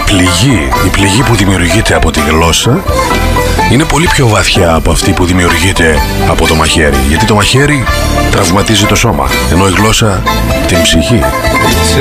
η πληγή που δημιουργείται από τη γλώσσα είναι πολύ πιο βαθιά από αυτή που δημιουργείται από το μαχαίρι. Γιατί το μαχαίρι τραυματίζει το σώμα, ενώ η γλώσσα την ψυχή.